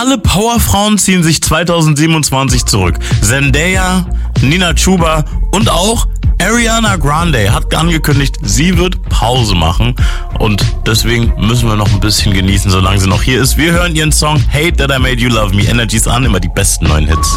Alle Powerfrauen ziehen sich 2027 zurück. Zendaya, Nina Chuba und auch Ariana Grande hat angekündigt, sie wird Pause machen. Und deswegen müssen wir noch ein bisschen genießen, solange sie noch hier ist. Wir hören ihren Song Hate That I Made You Love Me. Energies an, immer die besten neuen Hits.